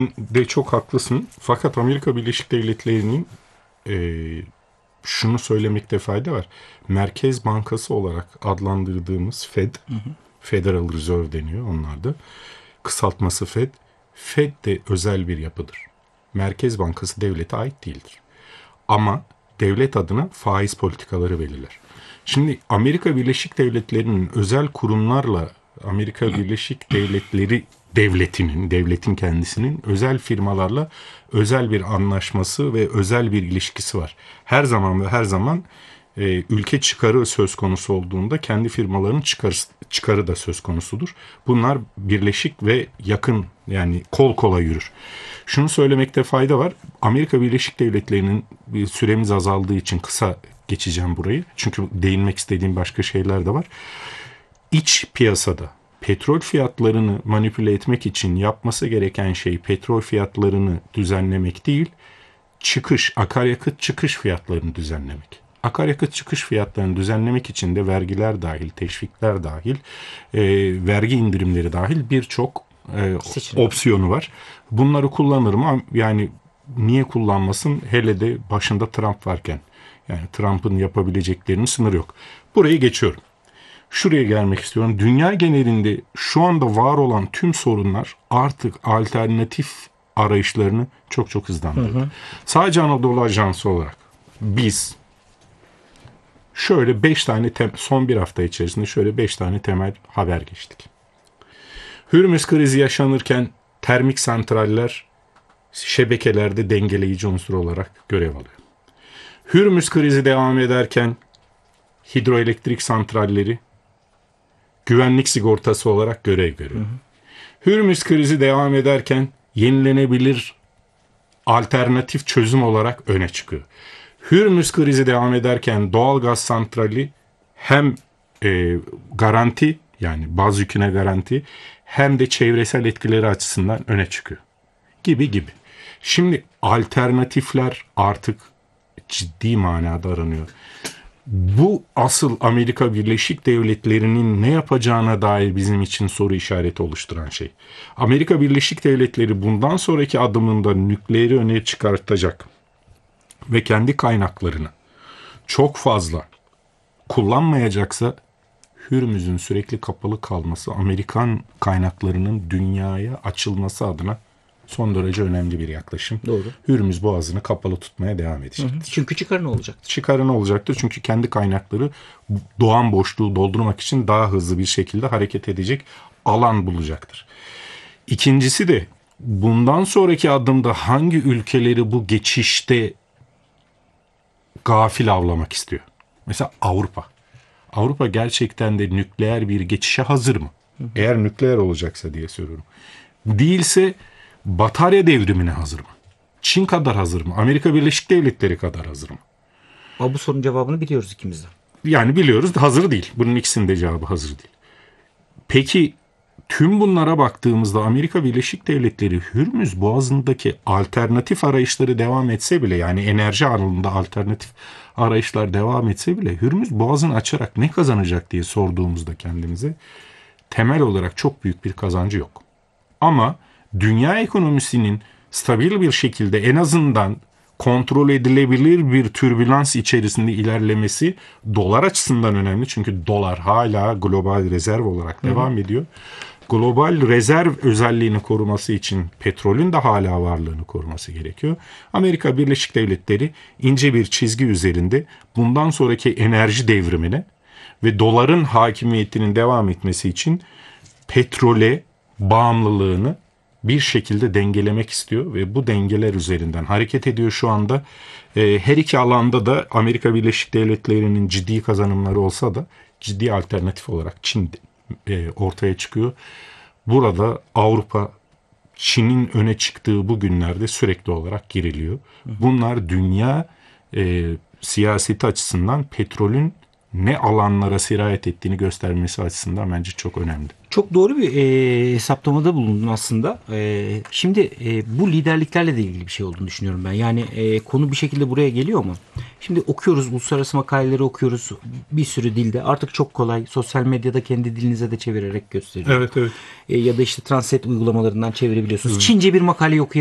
de çok haklısın. Fakat Amerika Birleşik Devletleri'nin e, şunu söylemekte fayda var. Merkez Bankası olarak adlandırdığımız Fed, Federal Reserve deniyor onlarda. Kısaltması Fed. Fed de özel bir yapıdır. Merkez Bankası devlete ait değildir. Ama devlet adına faiz politikaları belirler. Şimdi Amerika Birleşik Devletleri'nin özel kurumlarla Amerika Birleşik Devletleri devletin kendisinin özel firmalarla özel bir anlaşması ve özel bir ilişkisi var. Her zaman ve her zaman ülke çıkarı söz konusu olduğunda kendi firmalarının çıkarı da söz konusudur. Bunlar birleşik ve yakın, yani kol kola yürür. Şunu söylemekte fayda var. Amerika Birleşik Devletleri'nin, süremiz azaldığı için kısa geçeceğim burayı. Çünkü değinmek istediğim başka şeyler de var. İç piyasada petrol fiyatlarını manipüle etmek için yapması gereken şey petrol fiyatlarını düzenlemek değil, akaryakıt çıkış fiyatlarını düzenlemek. Akaryakıt çıkış fiyatlarını düzenlemek için de vergiler dahil, teşvikler dahil, vergi indirimleri dahil birçok opsiyonu var. Bunları kullanır mı? Yani niye kullanmasın? Hele de başında Trump varken. Yani Trump'ın yapabileceklerinin sınırı yok. Burayı geçiyorum. Şuraya gelmek istiyorum. Dünya genelinde şu anda var olan tüm sorunlar artık alternatif arayışlarını çok çok hızlandırdı. Sadece Anadolu Ajansı olarak biz şöyle 5 tane son bir hafta içerisinde şöyle 5 tane temel haber geçtik. Hürmüz krizi yaşanırken termik santraller şebekelerde dengeleyici unsur olarak görev alıyor. Hürmüz krizi devam ederken hidroelektrik santralleri güvenlik sigortası olarak görev görüyor. Hürmüz krizi devam ederken yenilenebilir alternatif çözüm olarak öne çıkıyor. Hürmüz krizi devam ederken doğal gaz santrali hem garanti, yani baz yüküne garanti, hem de çevresel etkileri açısından öne çıkıyor. Gibi gibi. Şimdi alternatifler artık ciddi manada aranıyor. Bu asıl Amerika Birleşik Devletleri'nin ne yapacağına dair bizim için soru işareti oluşturan şey. Amerika Birleşik Devletleri bundan sonraki adımında nükleeri öne çıkartacak ve kendi kaynaklarını çok fazla kullanmayacaksa Hürmüz'ün sürekli kapalı kalması Amerikan kaynaklarının dünyaya açılması adına son derece önemli bir yaklaşım. Doğru. Hürmüz boğazını kapalı tutmaya devam edecektir. Çünkü çıkarı ne olacaktır? Çıkarı ne olacaktır? Çünkü kendi kaynakları doğan boşluğu doldurmak için daha hızlı bir şekilde hareket edecek alan bulacaktır. İkincisi de bundan sonraki adımda hangi ülkeleri bu geçişte gafil avlamak istiyor? Mesela Avrupa. Avrupa gerçekten de nükleer bir geçişe hazır mı? Eğer nükleer olacaksa diye soruyorum. Değilse batarya devrimine hazır mı? Çin kadar hazır mı? Amerika Birleşik Devletleri kadar hazır mı? Ama bu sorunun cevabını biliyoruz ikimiz de. Yani biliyoruz, hazır değil. Bunun ikisinin de cevabı hazır değil. Peki tüm bunlara baktığımızda Amerika Birleşik Devletleri Hürmüz Boğazı'ndaki alternatif arayışları devam etse bile, yani enerji alanında alternatif arayışlar devam etse bile Hürmüz Boğazı'nı açarak ne kazanacak diye sorduğumuzda kendimize temel olarak çok büyük bir kazancı yok. Ama dünya ekonomisinin stabil bir şekilde en azından kontrol edilebilir bir türbülans içerisinde ilerlemesi dolar açısından önemli. Çünkü dolar hala global rezerv olarak devam ediyor. Global rezerv özelliğini koruması için petrolün de hala varlığını koruması gerekiyor. Amerika Birleşik Devletleri ince bir çizgi üzerinde bundan sonraki enerji devrimine ve doların hakimiyetinin devam etmesi için petrole bağımlılığını bir şekilde dengelemek istiyor ve bu dengeler üzerinden hareket ediyor şu anda. Her iki alanda da Amerika Birleşik Devletleri'nin ciddi kazanımları olsa da ciddi alternatif olarak Çin ortaya çıkıyor. Burada Avrupa, Çin'in öne çıktığı bu günlerde sürekli olarak giriliyor. Bunlar dünya siyaseti açısından petrolün ne alanlara sirayet ettiğini göstermesi açısından bence çok önemli. Çok doğru bir hesaplamada bulundun aslında. Şimdi bu liderliklerle de ilgili bir şey olduğunu düşünüyorum ben. Yani konu bir şekilde buraya geliyor mu? Şimdi okuyoruz, uluslararası makaleleri okuyoruz bir sürü dilde. Artık çok kolay. Sosyal medyada kendi dilinize de çevirerek gösteriyor. Evet, evet. Ya da işte Translate uygulamalarından çevirebiliyorsunuz. Çince bir makale